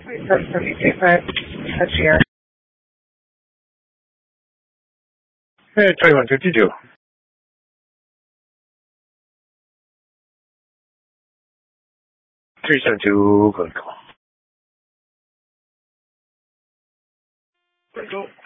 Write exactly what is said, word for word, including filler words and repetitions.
That's seventy-five. That's here. Hey, twenty-one fifty-two. three seven two, clinical. Clinical.